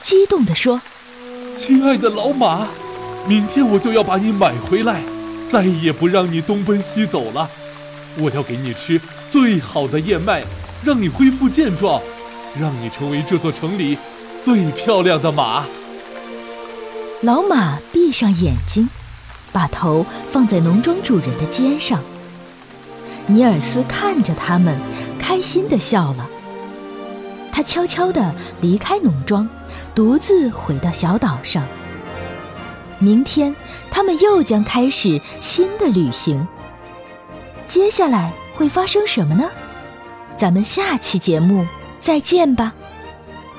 激动地说： 亲爱的老马，明天我就要把你买回来，再也不让你东奔西走了。我要给你吃最好的燕麦，让你恢复健壮，让你成为这座城里最漂亮的马。 老马闭上眼睛，把头放在农庄主人的肩上。尼尔斯看着他们，开心地笑了。他悄悄地离开农庄，独自回到小岛上。明天他们又将开始新的旅行。接下来会发生什么呢？咱们下期节目再见吧。